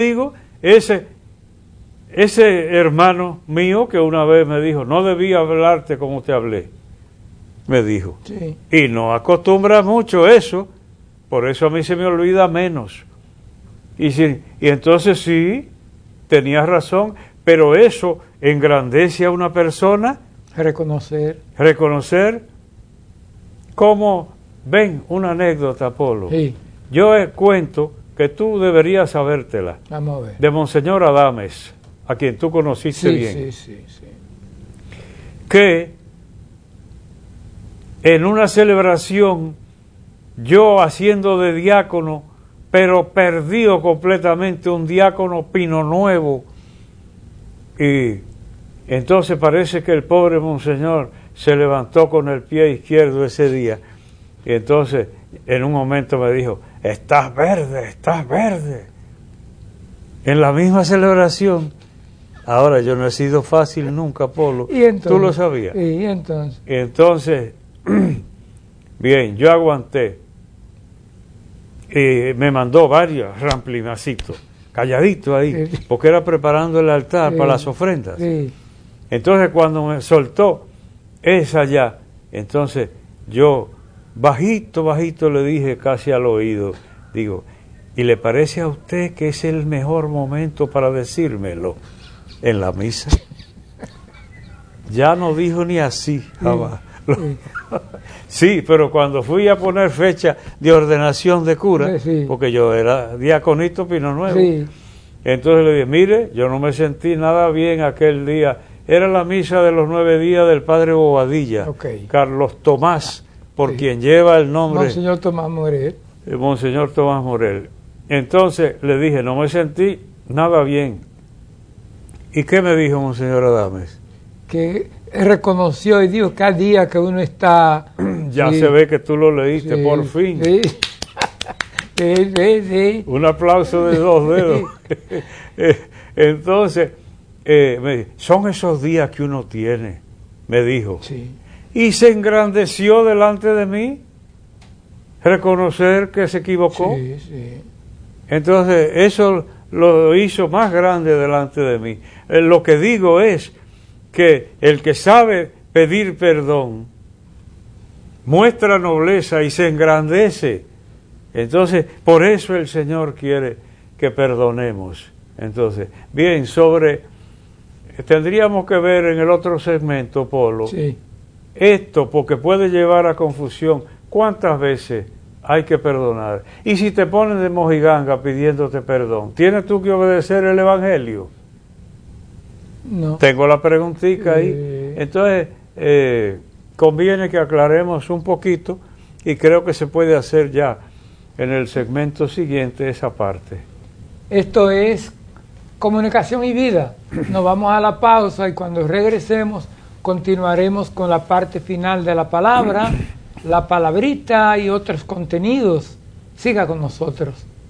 digo, ese hermano mío que una vez me dijo, no debía hablarte como te hablé, me dijo. Sí. Y no acostumbra mucho eso, por eso a mí se me olvida menos. Y entonces sí, tenías razón, pero eso engrandece a una persona. Reconocer como, ven, una anécdota, Polo. Sí. Yo cuento que tú deberías sabértela. Vamos a ver. De Monseñor Adames, a quien tú conociste bien. Sí. Que en una celebración, yo haciendo de diácono, pero perdido completamente, un diácono pino nuevo, y entonces parece que el pobre Monseñor se levantó con el pie izquierdo ese día, y entonces en un momento me dijo, estás verde, en la misma celebración. Ahora, yo no he sido fácil nunca, Polo. ¿Y entonces? ¿Tú lo sabías? ¿Y entonces, bien, yo aguanté. Y me mandó varios ramplinacitos, calladito ahí, porque era preparando el altar para las ofrendas. Sí. Entonces, cuando me soltó esa ya, entonces yo bajito le dije casi al oído, digo, ¿y le parece a usted que es el mejor momento para decírmelo en la misa? Ya no dijo ni así, jamás. Sí, pero cuando fui a poner fecha de ordenación de cura, porque yo era diaconito Pino Nuevo, entonces le dije, mire, yo no me sentí nada bien aquel día. Era la misa de los 9 días del padre Bobadilla, Carlos Tomás, por quien lleva el nombre Monseñor Tomás Morel. Monseñor Tomás Morel. Entonces le dije, no me sentí nada bien. ¿Y qué me dijo Monseñor Adames? Que reconoció y dijo, cada día que uno está... Ya se ve que tú lo leíste, por fin. Sí. Un aplauso de 2 dedos. Entonces, me dijo, son esos días que uno tiene, me dijo. Sí. Y se engrandeció delante de mí, reconocer que se equivocó. Sí. Entonces, eso lo hizo más grande delante de mí. Lo que digo es que el que sabe pedir perdón muestra nobleza y se engrandece. Entonces, por eso el Señor quiere que perdonemos. Entonces, bien, tendríamos que ver en el otro segmento, Polo, esto, porque puede llevar a confusión. ¿Cuántas veces hay que perdonar? Y si te ponen de mojiganga pidiéndote perdón, ¿tienes tú que obedecer el Evangelio? No. Tengo la preguntita ahí. Entonces, conviene que aclaremos un poquito y creo que se puede hacer ya en el segmento siguiente esa parte. Esto es Comunicación y Vida. Nos vamos a la pausa y cuando regresemos continuaremos con la parte final de la palabra, la palabrita y otros contenidos. Siga con nosotros.